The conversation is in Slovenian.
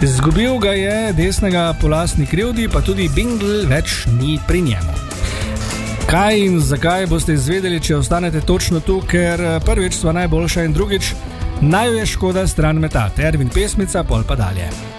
Zgubil ga je desnega po lastni krivdi, pa tudi Bingl več ni pri njemu. Kaj in zakaj boste izvedeli, če ostanete točno tu, ker prvič sva najboljša in drugič naju je škoda stran metati. Ervin pesmica, pol pa dalje.